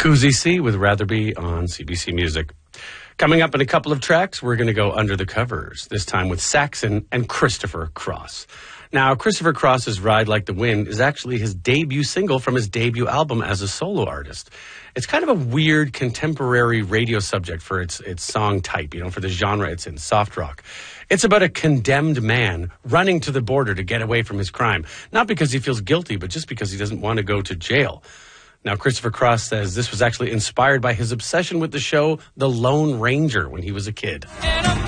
Koozie C with Rather Be on CBC Music. Coming up in a couple of tracks, we're going to go under the covers, this time with Saxon and Christopher Cross. Now, Christopher Cross's Ride Like the Wind is actually his debut single from his debut album as a solo artist. It's kind of a weird contemporary radio subject for its song type, for the genre it's in, soft rock. It's about a condemned man running to the border to get away from his crime, not because he feels guilty, but just because he doesn't want to go to jail. Now, Christopher Cross says this was actually inspired by his obsession with the show The Lone Ranger when he was a kid.